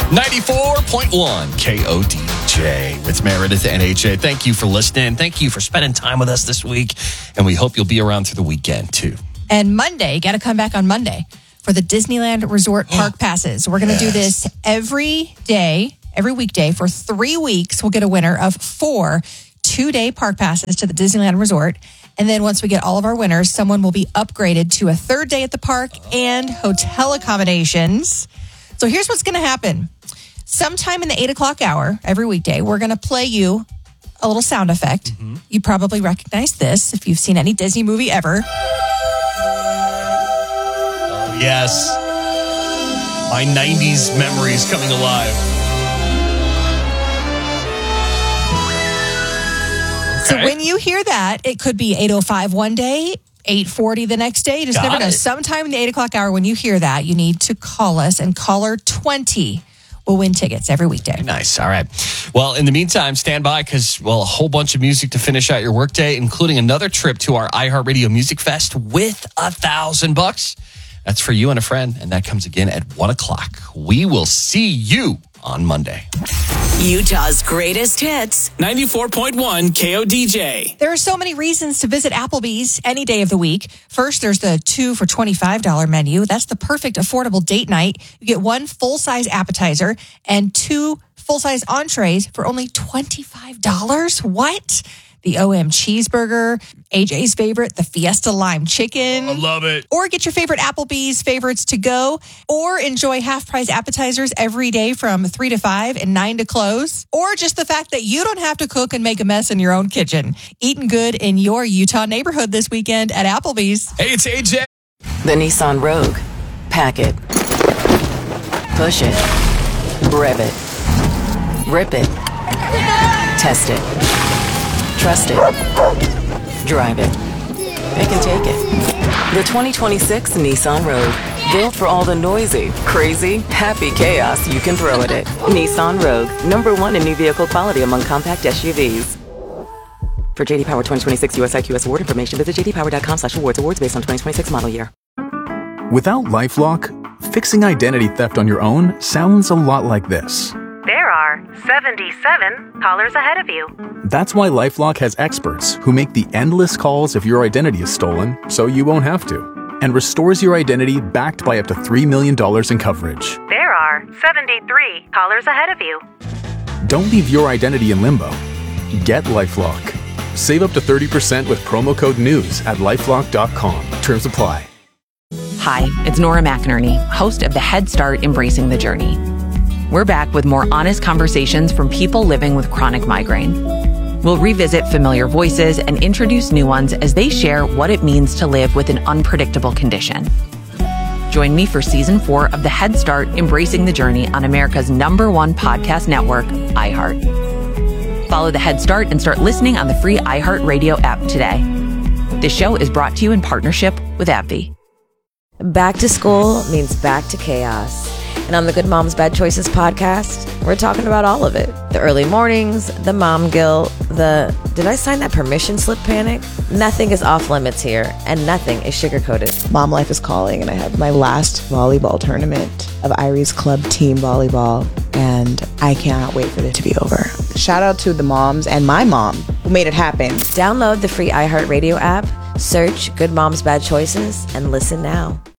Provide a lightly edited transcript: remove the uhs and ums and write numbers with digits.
94.1 KODJ with Meredith and AJ. Thank you for listening. Thank you for spending time with us this week. And we hope you'll be around through the weekend, too. And Monday, got to come back on Monday for the Disneyland Resort Park Passes. We're going to do this every day, every weekday for 3 weeks. We'll get a winner of 4 2-day park passes to the Disneyland Resort. And then once we get all of our winners, someone will be upgraded to a 3rd day at the park and hotel accommodations. So here's what's going to happen. Sometime in the 8 o'clock hour, every weekday, we're going to play you a little sound effect. Mm-hmm. You probably recognize this if you've seen any Disney movie ever. Oh, yes. My 90s memories coming alive. So when you hear that, it could be 8:05 one day, 8:40 the next day. You just never know. Sometime in the 8 o'clock hour when you hear that, you need to call us, and caller 20 will win tickets every weekday. Nice. All right. Well, in the meantime, stand by because, a whole bunch of music to finish out your workday, including another trip to our iHeartRadio Music Fest with $1,000. That's for you and a friend, and that comes again at 1 o'clock. We will see you on Monday. Utah's greatest hits. 94.1 KODJ. There are so many reasons to visit Applebee's any day of the week. First, there's the 2 for $25 menu. That's the perfect affordable date night. You get 1 full-size appetizer and 2 full-size entrees for only $25. What? The OM cheeseburger, AJ's favorite, the Fiesta Lime Chicken. I love it. Or get your favorite Applebee's favorites to go. Or enjoy half-price appetizers every day from 3 to 5 and 9 to close. Or just the fact that you don't have to cook and make a mess in your own kitchen. Eating good in your Utah neighborhood this weekend at Applebee's. Hey, it's AJ. The Nissan Rogue. Pack it. Push it. Rev it. Rip it. Test it. Trust it. Drive it. Pick and take it. The 2026 Nissan Rogue. Built for all the noisy, crazy, happy chaos you can throw at it. Nissan Rogue. #1 in new vehicle quality among compact SUVs. For JD Power 2026 US IQS award information, visit jdpower.com/awards. Awards based on 2026 model year. Without LifeLock, fixing identity theft on your own sounds a lot like this. There are 77 callers ahead of you. That's why LifeLock has experts who make the endless calls if your identity is stolen, so you won't have to, and restores your identity backed by up to $3 million in coverage. There are 73 callers ahead of you. Don't leave your identity in limbo. Get LifeLock. Save up to 30% with promo code NEWS at LifeLock.com. Terms apply. Hi, it's Nora McInerney, host of the Head Start Embracing the Journey. We're back with more honest conversations from people living with chronic migraine. We'll revisit familiar voices and introduce new ones as they share what it means to live with an unpredictable condition. Join me for Season 4 of the Head Start Embracing the Journey on America's #1 podcast network, iHeart. Follow the Head Start and start listening on the free iHeartRadio app today. This show is brought to you in partnership with AbbVie. Back to school means back to chaos. And on the Good Moms Bad Choices podcast, we're talking about all of it. The early mornings, the mom guilt, the did I sign that permission slip panic? Nothing is off limits here, and nothing is sugar-coated. Mom life is calling, and I have my last volleyball tournament of Irie's Club team volleyball, and I cannot wait for it to be over. Shout out to the moms and my mom who made it happen. Download the free iHeartRadio app, search Good Moms Bad Choices, and listen now.